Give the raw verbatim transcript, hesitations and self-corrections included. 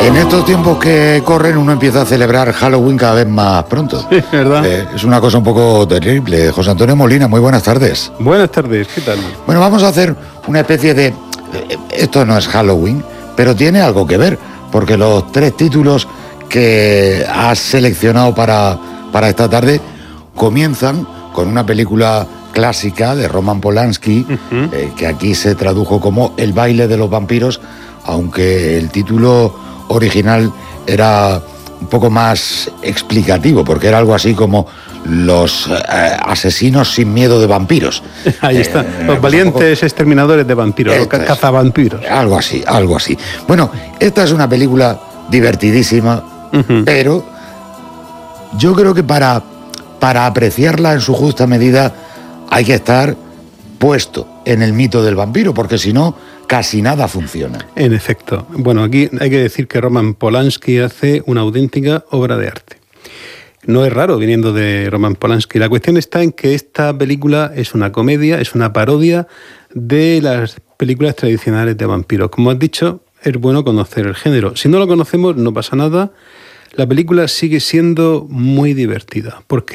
En estos tiempos que corren uno empieza a celebrar Halloween cada vez más pronto. Sí, ¿verdad? Eh, es una cosa un poco terrible. José Antonio Molina, muy buenas tardes. Buenas tardes, ¿qué tal? Bueno, vamos a hacer una especie de... eh, Esto no es Halloween, pero tiene algo que ver, porque los tres títulos que has seleccionado para, para esta tarde comienzan con una película clásica de Roman Polanski, uh-huh. eh, que aquí se tradujo como El baile de los vampiros, aunque el título original era un poco más explicativo, porque era algo así como Los eh, asesinos sin miedo de vampiros. Ahí está, eh, los valientes poco... exterminadores de vampiros, los cazavampiros. Algo así, algo así. Bueno, esta es una película divertidísima, uh-huh. pero yo creo que para, para apreciarla en su justa medida hay que estar puesto en el mito del vampiro, porque si no, casi nada funciona. En efecto. Bueno, aquí hay que decir que Roman Polanski hace una auténtica obra de arte. No es raro viniendo de Roman Polanski. La cuestión está en que esta película es una comedia, es una parodia de las películas tradicionales de vampiros. Como has dicho, es bueno conocer el género. Si no lo conocemos, no pasa nada. La película sigue siendo muy divertida, porque